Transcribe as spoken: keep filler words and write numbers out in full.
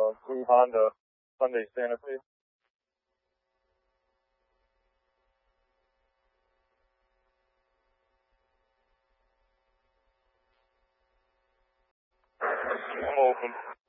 uh, blue Honda Sunday Santa Fe. I'm open.